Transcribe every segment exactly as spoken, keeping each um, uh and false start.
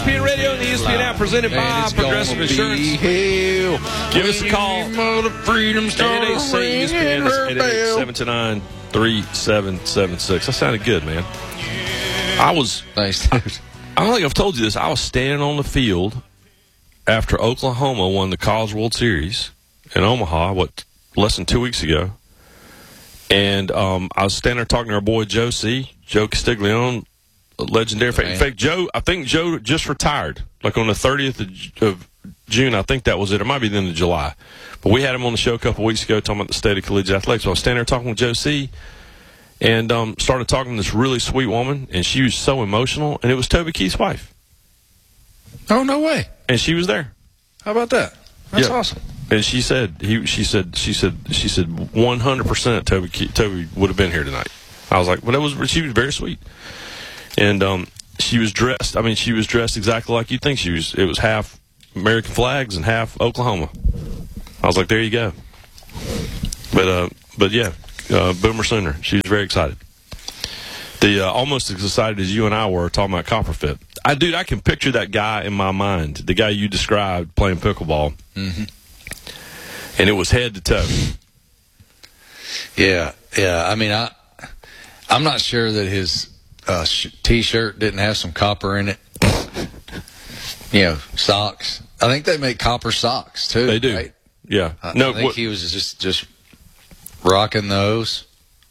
P N Radio and the E S P N app presented by Progressive Insurance. Give us a call. eight eight say E S P N. That's eight eight eight, seven two nine, three seven seven six. That sounded good, man. I was. Nice, dude. I don't think I've told you this. I was standing on the field after Oklahoma won the College World Series in Omaha, what, less than two weeks ago. And um, I was standing there talking to our boy Joe C., Joe Castiglione, legendary. Oh, in fact, Joe, I think Joe just retired, like on the thirtieth of June. I think that was it. It might be the end of July. But we had him on the show a couple weeks ago talking about the state of collegiate athletics. So I was standing there talking with Joe C., and um, started talking to this really sweet woman, and she was so emotional, and it was Toby Keith's wife. Oh, no way. And she was there. How about that? That's yeah. awesome. And she said, he, she said, she said, she said, one hundred percent Toby, Toby would have been here tonight. I was like, well, that was, she was very sweet. And um, she was dressed, I mean, she was dressed exactly like you'd think she was. It was half American flags and half Oklahoma. I was like, there you go. But, uh, but yeah, uh, Boomer Sooner. She was very excited. The uh, almost as excited as you and I were talking about Copperfit. I, dude, I can picture that guy in my mind, the guy you described playing pickleball. Mm-hmm. And it was head to toe. Yeah, yeah. I mean, I, I'm not sure that his uh, sh- T-shirt didn't have some copper in it. You know, socks. I think they make copper socks too. They do. Right? Yeah. I, no, I think what, he was just just rocking those.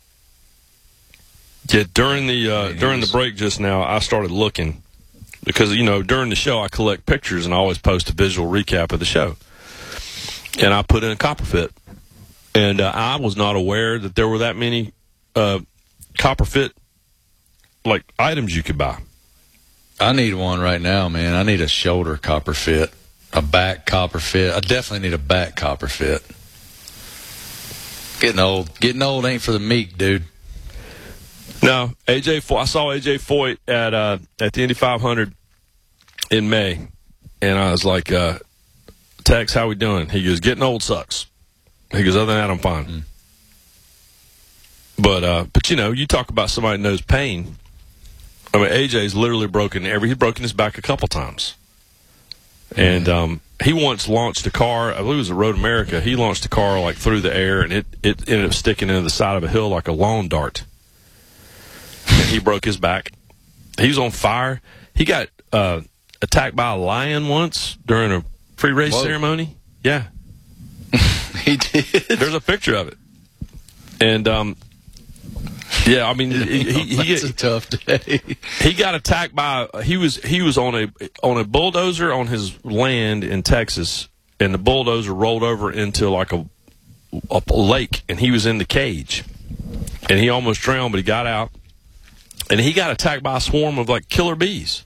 Yeah. During the uh, I mean, during was, the break just now, I started looking because you know during the show I collect pictures and I always post a visual recap of the show. And I put in a Copperfit. And uh, I was not aware that there were that many uh, Copperfit, like, items you could buy. I need one right now, man. I need a shoulder Copperfit, a back Copperfit. I definitely need a back Copperfit. Getting old. Getting old ain't for the meek, dude. No, A J. Foy, I saw A J Foyt at uh, at the Indy five hundred in May. And I was like... Uh, Tex, how we doing? He goes, getting old sucks. He goes, other than that, I'm fine. Mm. But, uh, but you know, you talk about somebody that knows pain. I mean, A J's literally broken every, he's broken his back a couple times. Mm. And um, he once launched a car, I believe it was at Road America. He launched a car like through the air, and it, it ended up sticking into the side of a hill like a lawn dart. And he broke his back. He was on fire. He got uh, attacked by a lion once during a free race Whoa. ceremony. Yeah. He did. There's a picture of it. And, um, yeah, I mean, he, he, That's he, a tough day. He got attacked by, he was, he was on a, on a bulldozer on his land in Texas, and the bulldozer rolled over into like a, a lake, and he was in the cage. And he almost drowned, but he got out. And he got attacked by a swarm of like killer bees.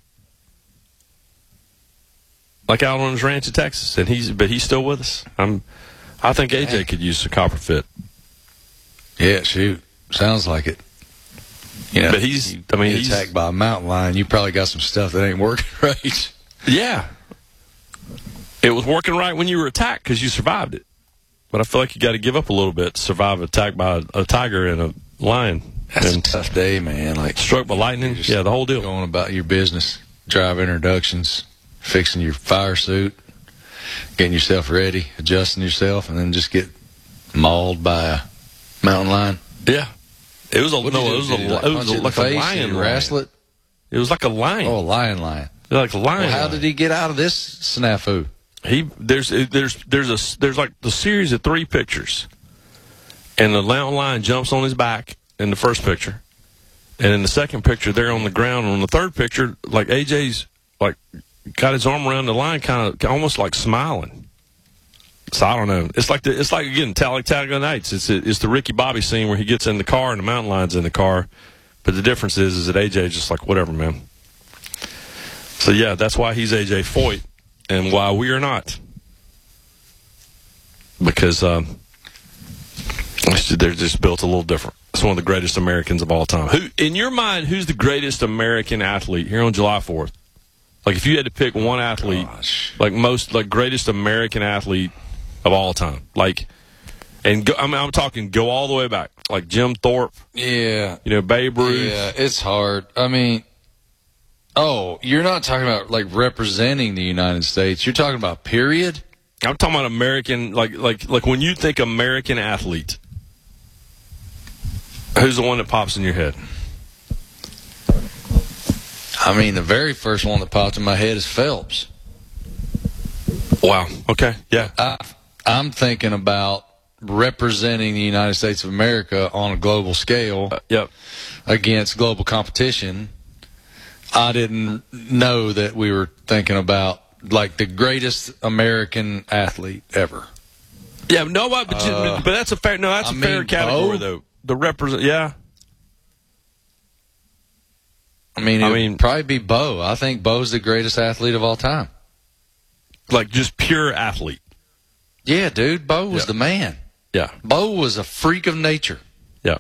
Like out on his ranch in Texas, and he's but he's still with us. I'm, I think A J Dang. could use a Copperfit. Yeah, shoot, sounds like it. You know, but he's. I mean, he's attacked by a mountain lion. You probably got some stuff that ain't working right. Yeah, it was working right when you were attacked because you survived it. But I feel like you got to give up a little bit to survive an attack by a, a tiger and a lion. That's and a tough day, man. Like struck by lightning. Yeah, the whole deal. Going about your business, drive introductions. Fixing your fire suit, getting yourself ready, adjusting yourself, and then just get mauled by a mountain lion. Yeah, it was a what no, it was a like it was a, like a lion wrestle it. It was like a lion. Oh, a lion, lion. Like a lion. Well, how lion. did he get out of this snafu? He there's there's there's a there's like the series of three pictures, and the mountain lion jumps on his back in the first picture, and in the second picture they're on the ground. And on the third picture, like A J's like. Got his arm around the line, kind of almost like smiling. So I don't know. It's like the, it's like again Talladega Nights. It's it's the Ricky Bobby scene where he gets in the car and the mountain lion's in the car, but the difference is is that A J's just like whatever, man. So yeah, that's why he's A J Foyt, and why we are not, because um, they're just built a little different. It's one of the greatest Americans of all time. Who, in your mind, who's the greatest American athlete here on July fourth? Like, if you had to pick one athlete, Gosh. like most, like greatest American athlete of all time, like, and go, I mean, I'm talking go all the way back, like Jim Thorpe. Yeah. You know, Babe Ruth. Yeah, it's hard. I mean, Oh, you're not talking about like representing the United States. You're talking about period. I'm talking about American, like like like when you think American athlete, who's the one that pops in your head? I mean, the very first one that popped in my head is Phelps. Wow. Okay. Yeah. I, I'm thinking about representing the United States of America on a global scale Uh, yep. against global competition. I didn't know that we were thinking about like the greatest American athlete ever. Yeah. No, but, Uh, but that's a fair. No, that's I a fair mean, category Bo? though. The represent. Yeah. I mean, it I would mean- probably be Bo. I think Bo's the greatest athlete of all time. Like just pure athlete. Yeah, dude, Bo was Yeah. the man. Yeah. Bo was a freak of nature. Yeah.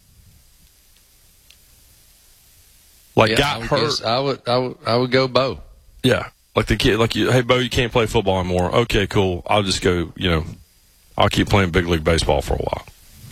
Like Yeah, I got would hurt. guess- I would, I would, I would go Bo. Yeah. Like the kid, like you, hey, Bo, you can't play football anymore. Okay, cool. I'll just go, you know, I'll keep playing big league baseball for a while.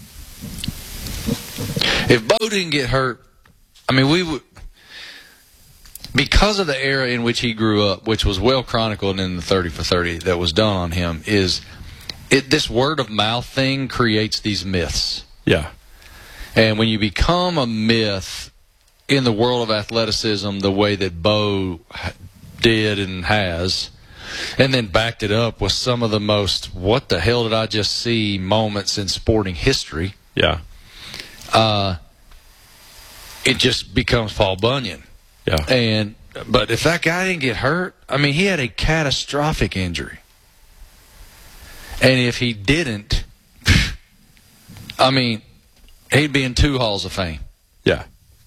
If Bo didn't get hurt, I mean, we would, because of the era in which he grew up, which was well chronicled in the thirty for thirty that was done on him, is it, this word of mouth thing creates these myths. Yeah. And when you become a myth in the world of athleticism the way that Bo did and has, and then backed it up with some of the most, what the hell did I just see moments in sporting history, Yeah. uh, it just becomes Paul Bunyan. Yeah. And but if that guy didn't get hurt, I mean, he had a catastrophic injury. And if he didn't, I mean, he'd be in two halls of fame. Yeah.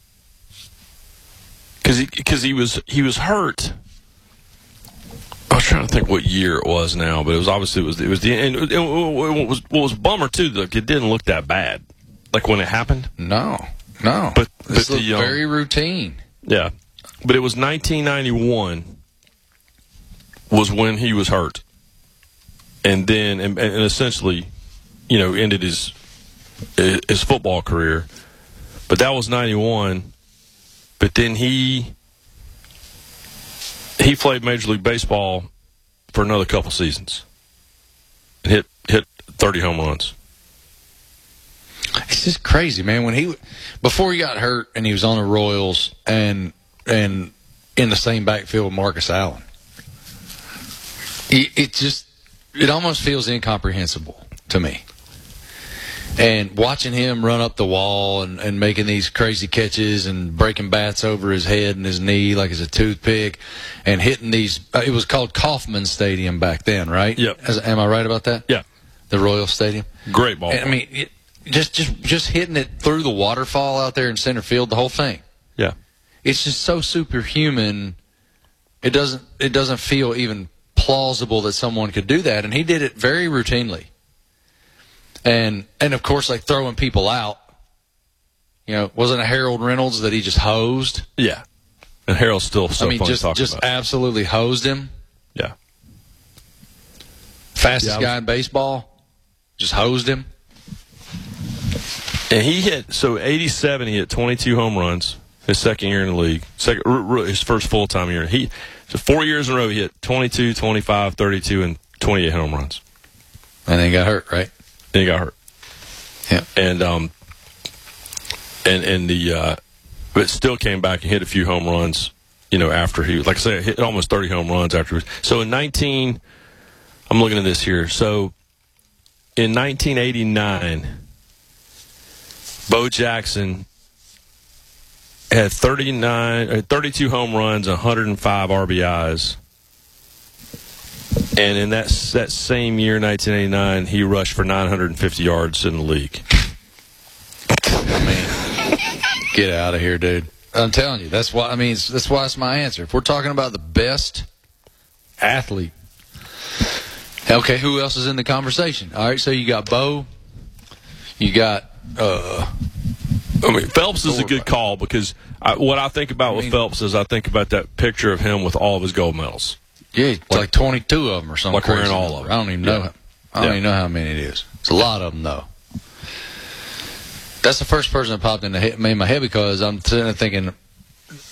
Because he, cause he was he was hurt. I was trying to think what year it was now, but it was obviously it was it was the and it, it, what was what was a bummer too. Like it didn't look that bad, like when it happened. No, no. But- this but looked the, um, very routine. Yeah, but it was nineteen ninety-one was when he was hurt, and then and, and essentially, you know, ended his his football career. But that was ninety-one. But then he he played Major League Baseball for another couple seasons and hit hit thirty home runs. It's just crazy, man. When he before he got hurt and he was on the Royals and and in the same backfield with Marcus Allen, it, it just it almost feels incomprehensible to me. And watching him run up the wall and, and making these crazy catches and breaking bats over his head and his knee like it's a toothpick and hitting these uh, it was called Kauffman Stadium back then, right? Yep. As, am I right about that? Yeah, The Royal Stadium. great ball. And, I mean, it, just just just hitting it through the waterfall out there in center field, the whole thing. Yeah, It's just so superhuman. It doesn't it doesn't feel even plausible that someone could do that, and he did it very routinely. And and of course, like throwing people out. You know, wasn't it Harold Reynolds that he just hosed? yeah. And Harold's still so I mean, fun just to talk just about. absolutely hosed him. Yeah, Fastest Yeah, I was- guy in baseball, just hosed him. and he hit so eighty-seven. He hit twenty-two home runs his second year in the league. Second, r- r- his first full time year. He so four years in a row he hit twenty-two, twenty-five, thirty-two, and twenty-eight home runs. And then he got hurt, right? Then he got hurt. Yeah. And um, and and the uh, but still came back and hit a few home runs. You know, after he, like I said, hit almost thirty home runs after. So in nineteen, I'm looking at this here. So in nineteen eighty-nine, Bo Jackson had thirty-nine, uh, thirty-two home runs, one hundred five R B Is. And in that that same year, nineteen eighty-nine, he rushed for nine hundred fifty yards in the league. Man, get out of here, dude. I'm telling you, that's why. I mean, it's, that's why it's my answer. If we're talking about the best athlete, okay, who else is in the conversation? All right, so you got Bo, you got. uh I mean, Phelps is a good call because I, what I think about I with mean- Phelps is I think about that picture of him with all of his gold medals. Yeah, it's like, twenty-two of them or something. like wearing crazy all number. of them. I don't even know. Yeah. I don't Yeah. even know how many it is. It's a lot of them, though. That's the first person that popped in the head, made my head because I'm sitting there thinking,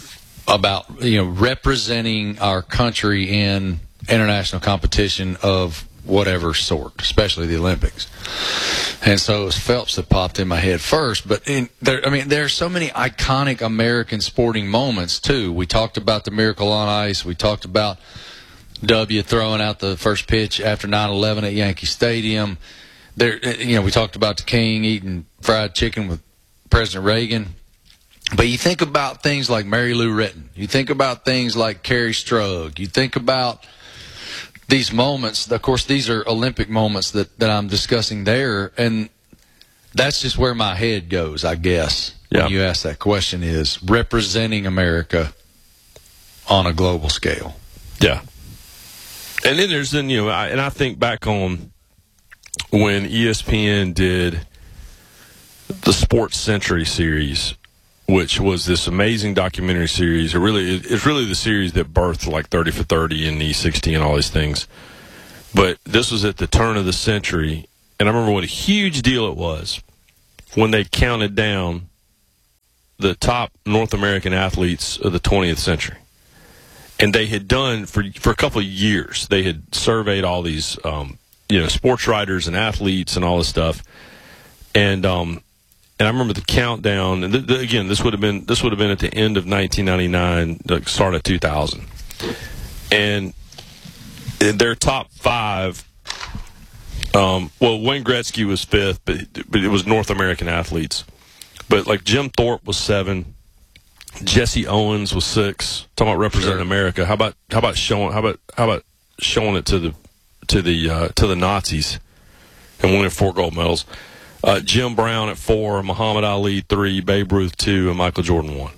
about, you know, representing our country in international competition of whatever sort, especially the Olympics. And so it was Phelps that popped in my head first. But in there, I mean, there are so many iconic American sporting moments too. We talked about the Miracle on Ice. We talked about W throwing out the first pitch after nine eleven at Yankee Stadium. There, you know, we talked about the King eating fried chicken with President Reagan. But you think about things like Mary Lou Retton. You think about things like Carrie Strug. You think about these moments. Of course, these are Olympic moments that, that I'm discussing there. And that's just where my head goes, I guess, yeah. when you ask that question, is representing America on a global scale. Yeah. And then there's, then, you know, I, and I think back on when E S P N did the Sports Century series, which was this amazing documentary series. It really, it's really the series that birthed like thirty for thirty and E sixty and all these things. But this was at the turn of the century, and I remember what a huge deal it was when they counted down the top North American athletes of the twentieth century. And they had done, for for a couple of years, they had surveyed all these, um, you know, sports writers and athletes and all this stuff. And, um, And I remember the countdown, and th- th- again, this would have been this would have been at the end of nineteen ninety-nine, the start of two thousand, and their top five. Um, well, Wayne Gretzky was fifth, but but it was North American athletes. But like Jim Thorpe was seven, Jesse Owens was six. Talking about representing Sure. America. How about how about showing how about how about showing it to the to the uh, to the Nazis and winning four gold medals. Uh, Jim Brown at four, Muhammad Ali three, Babe Ruth two, and Michael Jordan one.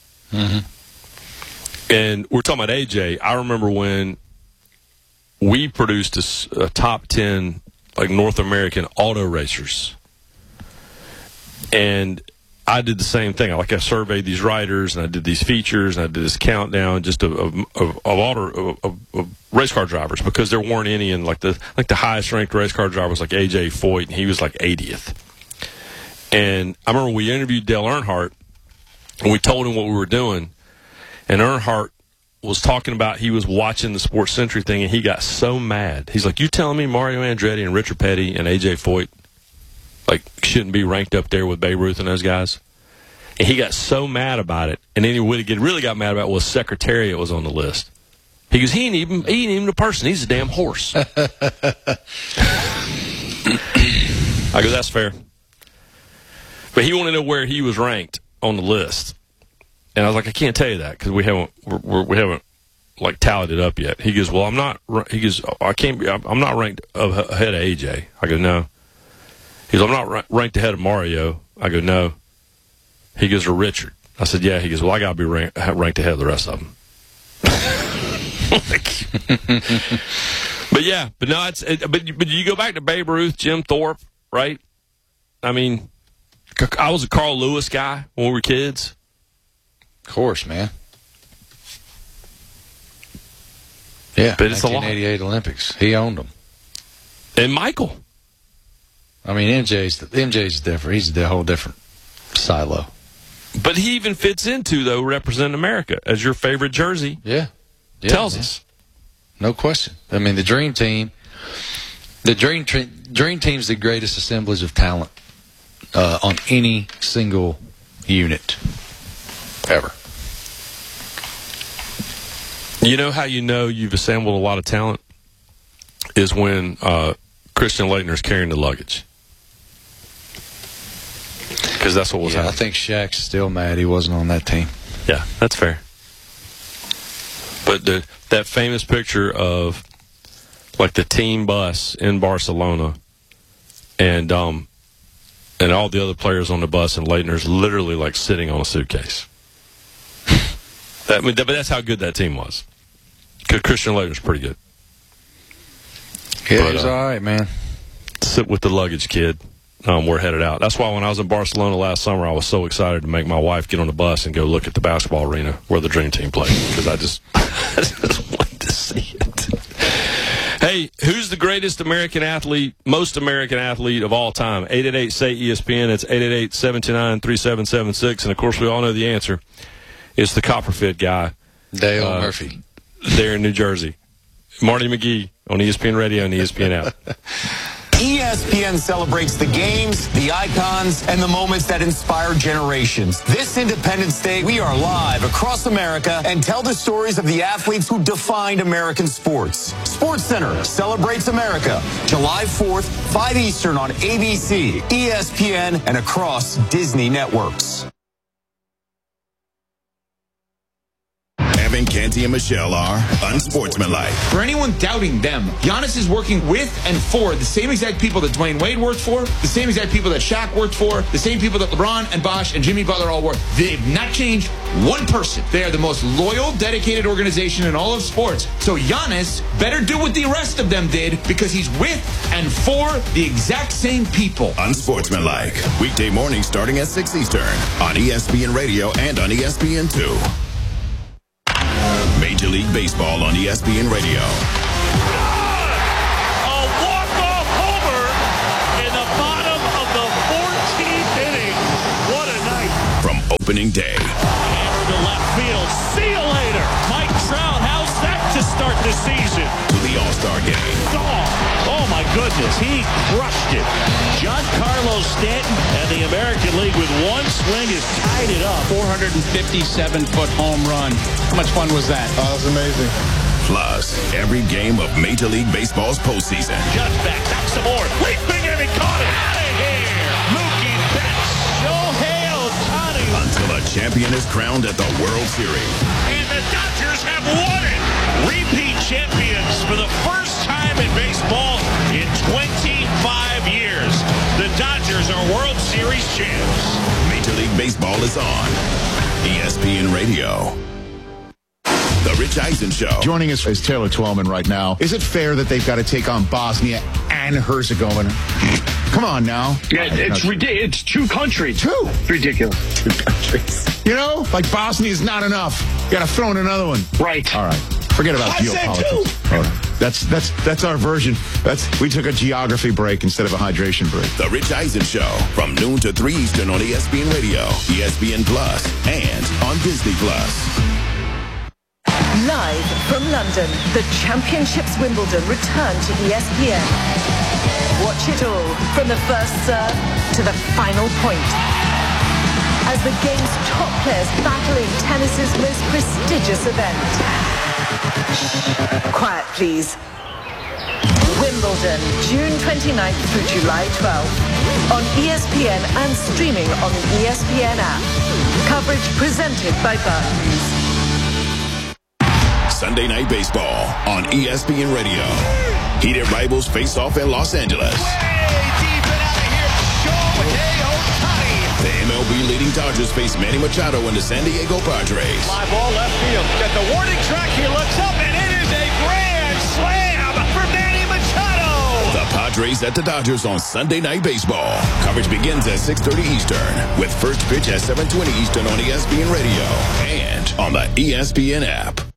Mm-hmm. And we're talking about A J. I remember when we produced a, a top ten like North American auto racers, and I did the same thing. Like I surveyed these riders, and I did these features, and I did this countdown just of of, of, of auto of, of race car drivers, because there weren't any, and like the like the highest ranked race car driver was like A J Foyt, and he was like eightieth. And I remember we interviewed Dale Earnhardt, and we told him what we were doing, and Earnhardt was talking about he was watching the Sports Century thing, and he got so mad. He's like, "You telling me Mario Andretti and Richard Petty and A J Foyt like shouldn't be ranked up there with Babe Ruth and those guys?" And he got so mad about it. And then what he really got mad about was Secretariat was on the list. He goes, he ain't even he ain't even a person. He's a damn horse. I go, that's fair. But he wanted to know where he was ranked on the list. And I was like, I can't tell you that because we haven't we're, we're, we haven't like tallied it up yet. He goes, well, I'm not. He goes, I can't be. I'm not ranked ahead of A J. I go, no. He goes, I'm not ranked ahead of Mario. I go, no. He goes, or Richard. I said, yeah. He goes, well, I got to be rank, ranked ahead of the rest of them. But yeah, but no, it's it, but but you go back to Babe Ruth, Jim Thorpe, right? I mean, I was a Carl Lewis guy when we were kids. Of course, man. Yeah, but it's a lot. nineteen eighty-eight Olympics. He owned them. And Michael. I mean, M J's the, M J's different. He's a whole different silo. But he even fits into, though, representing America as your favorite jersey. Yeah. yeah tells man. us. No question. I mean, the Dream Team, the Dream tre- Dream Team's the greatest assemblage of talent uh, on any single unit ever. You know how you know you've assembled a lot of talent? Is when uh, Christian Laettner's carrying the luggage. Because that's what was yeah, happening. I think Shaq's still mad he wasn't on that team. Yeah, that's fair. But the, that famous picture of like the team bus in Barcelona, and um, and all the other players on the bus, and Laettner's literally like sitting on a suitcase. that, I mean, but that's how good that team was. Because Christian Laettner's pretty good. Yeah, but, he was uh, all right, man. Sit with the luggage, kid. Um, we're headed out. That's why when I was in Barcelona last summer, I was so excited to make my wife get on the bus and go look at the basketball arena where the Dream Team played, because I just, I just wanted to see it. Hey, who's the greatest American athlete, most American athlete of all time? eight eight eight, S A Y, E S P N. It's eight eight eight, seven two nine, three seven seven six. And, of course, we all know the answer. It's the Copperfield guy. Dale uh, Murphy. There in New Jersey. Marty McGee on E S P N Radio and E S P N app. E S P N celebrates the games, the icons, and the moments that inspire generations. This Independence Day, we are live across America and tell the stories of the athletes who defined American sports. SportsCenter celebrates America, July fourth, five Eastern on A B C, E S P N, and across Disney networks. Evan, Canty, and Michelle are unsportsmanlike. For anyone doubting them, Giannis is working with and for the same exact people that Dwayne Wade worked for, the same exact people that Shaq worked for, the same people that LeBron and Bosh and Jimmy Butler all work. They've not changed one person. They are the most loyal, dedicated organization in all of sports. So Giannis better do what the rest of them did because he's with and for the exact same people. Unsportsmanlike. Weekday mornings starting at six Eastern on E S P N Radio and on E S P N two. Major League Baseball on E S P N Radio. A walk-off homer in the bottom of the fourteenth inning. What a night. From opening day. Hammer to left field. See you later. Mike Trout, how's that to start the season? To the All-Star Game. Oh, oh my goodness. He crushed it. Giancarlo Stanton and the American League with one swing has tied it up. four hundred fifty-seven foot home run. How much fun was that? Oh, that was amazing. Plus, every game of Major League Baseball's postseason. Just back, back some more. Leaping in and caught it. Out of here. Mookie Betts. Shohei Ohtani. Until a champion is crowned at the World Series. And the Dodgers have won it. Repeat champions for the first time in baseball in twenty-five years. The Dodgers are World Series champs. Major League Baseball is on E S P N Radio. The Rich Eisen Show. Joining us is Taylor Twellman right now. Is it fair that they've got to take on Bosnia and Herzegovina? Come on now. Yeah, it's ridiculous. It's two countries. Two? Ridiculous. Two countries. You know, like Bosnia is not enough. You got to throw in another one. Right. All right. Forget about I geopolitics. said two. All right. That's that's that's our version. That's we took a geography break instead of a hydration break. The Rich Eisen Show from noon to three Eastern on E S P N Radio, E S P N Plus, and on Disney Plus. Live from London, the Championships Wimbledon return to E S P N. Watch it all from the first serve to the final point. As the game's top players battle in tennis's most prestigious event. Quiet, please. Wimbledon, June twenty-ninth through July twelfth. On E S P N and streaming on the E S P N app. Coverage presented by Barclays. Sunday Night Baseball on E S P N Radio. Heated rivals face off in Los Angeles. Way deep and out of here. Shohei Ohtani. The M L B leading Dodgers face Manny Machado and the San Diego Padres. Fly ball left field. At the warning track, he looks up, and it is a grand slam for Manny Machado. The Padres at the Dodgers on Sunday Night Baseball. Coverage begins at six thirty Eastern, with first pitch at seven twenty Eastern on E S P N Radio and on the E S P N app.